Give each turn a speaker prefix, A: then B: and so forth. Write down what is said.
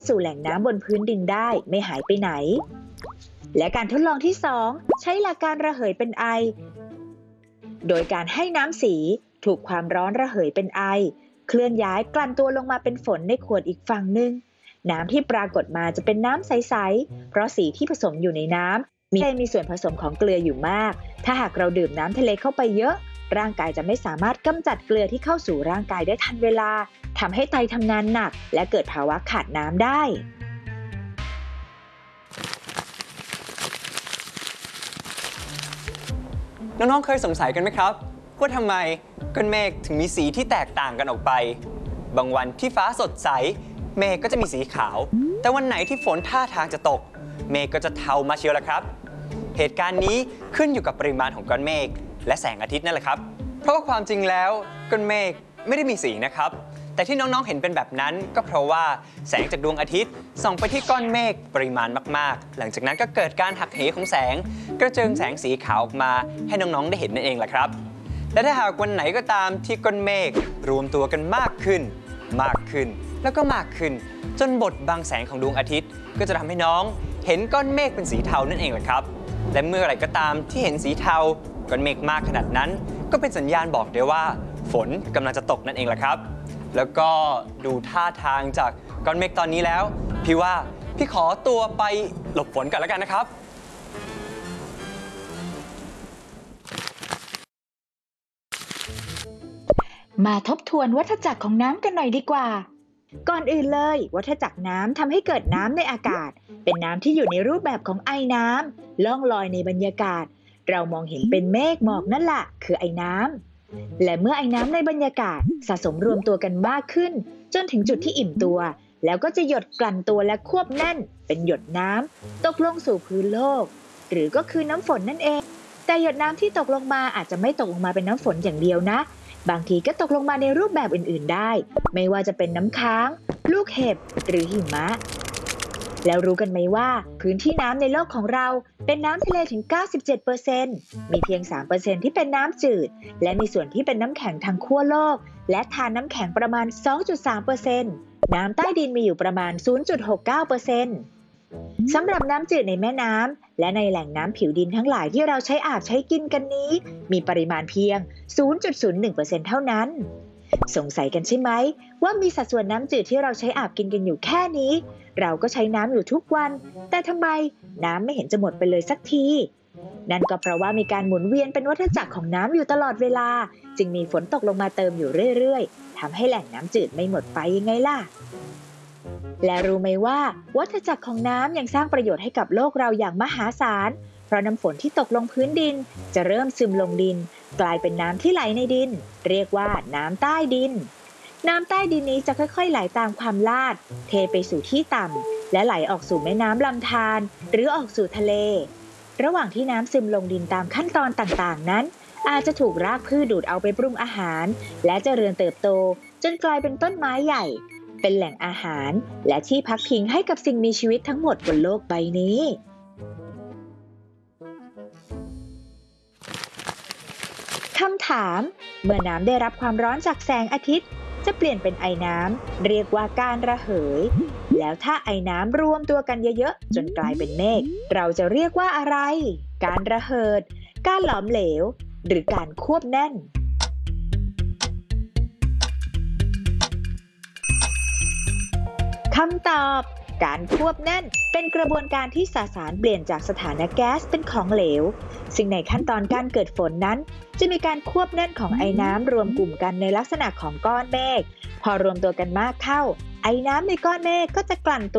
A: สู่แหล่งน้ำบนพื้นดินได้ไม่หายไปไหนและการทดลองที่ 2 ใช้หลักการระเหยเป็นไอโดยการให้น้ำสีถูกความร้อนระเหยเป็นไอเคลื่อนย้ายกลั่นตัวลงมาเป็นฝนในขวดอีกฝั่งหนึ่งน้ำที่ปรากฏมาจะเป็นน้ำใสๆเพราะสีที่ผสมอยู่ในน้ำมีส่วนผสมของเกลืออยู่มากถ้าหากเราดื่มน้ำทะเลเข้าไปเยอะร่างกายจะไม่สามารถกำจัดเกลือที่เข้าสู่ร่างกายได้ทันเวลาทำให้ไตทำงานหนักและเกิดภาวะขาดน้ำได้
B: น้องๆเคยสงสัยกันไหมครับว่าทำไมก้อนเมฆถึงมีสีที่แตกต่างกันออกไปบางวันที่ฟ้าสดใสเมฆก็จะมีสีขาวแต่วันไหนที่ฝนท่าทางจะตกเมฆก็จะเทามาเชียวละครับเหตุการณ์นี้ขึ้นอยู่กับปริมาณของก้อนเมฆและแสงอาทิตย์นั่นแหละครับเพราะว่าความจริงแล้วก้อนเมฆไม่ได้มีสีนะครับแต่ที่น้องๆเห็นเป็นแบบนั้นก็เพราะว่าแสงจากดวงอาทิตย์ส่องไปที่ก้อนเมฆปริมาณมากๆหลังจากนั้นก็เกิดการหักเหของแสงกระเจิงแสงสีขาวออกมาให้น้องๆได้เห็นนั่นเองแหละครับและถ้าหากวันไหนก็ตามที่ก้อนเมฆรวมตัวกันมากขึ้นแล้วก็มากขึ้นจนบดบังแสงของดวงอาทิตย์ก็จะทำให้น้องเห็นก้อนเมฆเป็นสีเทานั่นเองแหละครับและเมื่อไหร่ก็ตามที่เห็นสีเทาก้อนเมฆมากขนาดนั้นก็เป็นสัญญาณบอกได้ว่าฝนกำลังจะตกนั่นเองแหละครับแล้วก็ดูท่าทางจากก้อนเมฆตอนนี้แล้วพี่ขอตัวไปหลบฝนก่อนแล้วกันนะครับ
A: มาทบทวนวัฏจักรของน้ำกันหน่อยดีกว่าก่อนอื่นเลยวัฏจักรน้ำทำให้เกิดน้ำในอากาศเป็นน้ำที่อยู่ในรูปแบบของไอน้ำล่องลอยในบรรยากาศเรามองเห็นเป็นเมฆหมอกนั่นแหละคือไอน้ำและเมื่อไอน้ำในบรรยากาศสะสมรวมตัวกันมากขึ้นจนถึงจุดที่อิ่มตัวแล้วก็จะหยดกลั่นตัวและควบแน่นเป็นหยดน้ำตกลงสู่พื้นโลกหรือก็คือน้ำฝนนั่นเองแต่หยดน้ำที่ตกลงมาอาจจะไม่ตกลงมาเป็นน้ำฝนอย่างเดียวนะบางทีก็ตกลงมาในรูปแบบอื่นๆได้ไม่ว่าจะเป็นน้ำค้างลูกเห็บหรือหิมะแล้วรู้กันไหมว่าพื้นที่น้ำในโลกของเราเป็นน้ำทะเลถึง 97% มีเพียง 3% ที่เป็นน้ำจืดและมีส่วนที่เป็นน้ำแข็งทางขั้วโลกและทานน้ำแข็งประมาณ 2.3% น้ำใต้ดินมีอยู่ประมาณ 0.69% สำหรับน้ำจืดในแม่น้ำและในแหล่งน้ำผิวดินทั้งหลายที่เราใช้อาบใช้กินกันนี้มีปริมาณเพียง 0.01% เท่านั้นสงสัยกันใช่ไหมว่ามีสัดส่วนน้ำจืดที่เราใช้อาบกินกันอยู่แค่นี้เราก็ใช้น้ำอยู่ทุกวันแต่ทำไมน้ำไม่เห็นจะหมดไปเลยสักทีนั่นก็เพราะว่ามีการหมุนเวียนเป็นวัฏจักรของน้ำอยู่ตลอดเวลาจึงมีฝนตกลงมาเติมอยู่เรื่อยๆทำให้แหล่งน้ำจืดไม่หมดไปยังไงล่ะและรู้ไหมว่าวัฏจักรของน้ำยังสร้างประโยชน์ให้กับโลกเราอย่างมหาศาลเพราะน้ำฝนที่ตกลงพื้นดินจะเริ่มซึมลงดินกลายเป็นน้ำที่ไหลในดินเรียกว่าน้ำใต้ดินน้ำใต้ดินนี้จะค่อยๆไหลตามความลาดเทไปสู่ที่ต่ำและไหลออกสู่แม่น้ำลำธารหรือออกสู่ทะเลระหว่างที่น้ำซึมลงดินตามขั้นตอนต่างๆนั้นอาจจะถูกรากพืชดูดเอาไปปรุงอาหารและเจริญเติบโตจนกลายเป็นต้นไม้ใหญ่เป็นแหล่งอาหารและที่พักพิงให้กับสิ่งมีชีวิตทั้งหมดบนโลกใบนี้คำถามเมื่อน้ำได้รับความร้อนจากแสงอาทิตย์จะเปลี่ยนเป็นไอน้ำเรียกว่าการระเหยแล้วถ้าไอน้ำรวมตัวกันเยอะๆจนกลายเป็นเมฆเราจะเรียกว่าอะไรการระเหิดการหลอมเหลวหรือการควบแน่นคำตอบการควบแน่นเป็นกระบวนการที่สสารเปลี่ยนจากสถานะแก๊สเป็นของเหลวซึ่งในขั้นตอนการเกิดฝนนั้นจะมีการควบแน่นของไอน้ำรวมกลุ่มกันในลักษณะของก้อนเมฆพอรวมตัวกันมากเข้าไอน้ำในก้อนเมฆก็จะกลั่นตัว